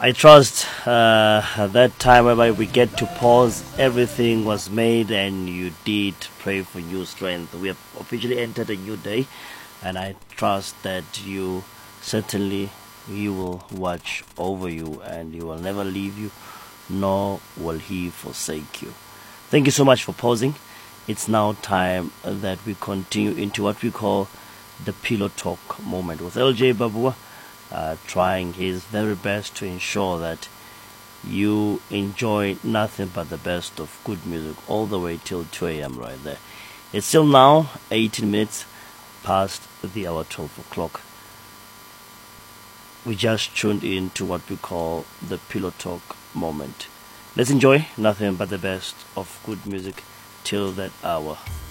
I trust that time whereby we get to pause, everything was made and you did pray for new strength. We have officially entered a new day, and I trust that certainly you will watch over you and he will never leave you, nor will he forsake you. Thank you so much for pausing. It's now time that we continue into what we call the Pillow Talk moment with LJ Babua, trying his very best to ensure that you enjoy nothing but the best of good music all the way till 2 a.m. right there. It's still now 18 minutes past the hour 12 o'clock. We just tuned in to what we call the Pillow Talk moment. Let's enjoy nothing but the best of good music till that hour.